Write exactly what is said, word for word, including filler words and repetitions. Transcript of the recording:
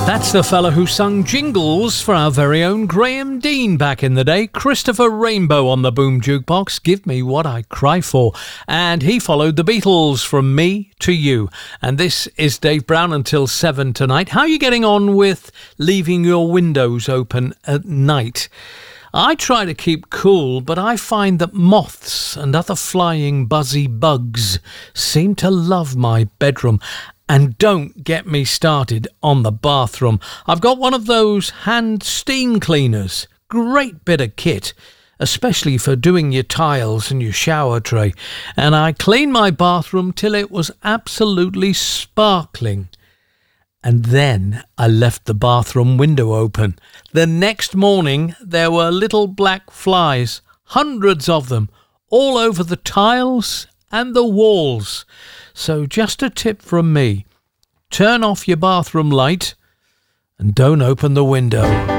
That's the fella who sung jingles for our very own Graham Dean back in the day. Christopher Rainbow on the Boom Jukebox, Give Me What I Cry For. And he followed the Beatles, From Me to You. And this is Dave Brown until seven tonight. How are you getting on with leaving your windows open at night? I try to keep cool, but I find that moths and other flying buzzy bugs seem to love my bedroom. And don't get me started on the bathroom. I've got one of those hand steam cleaners. Great bit of kit, especially for doing your tiles and your shower tray. And I cleaned my bathroom till it was absolutely sparkling. And then I left the bathroom window open. The next morning there were little black flies, hundreds of them, all over the tiles and the walls. So just a tip from me, turn off your bathroom light and don't open the window.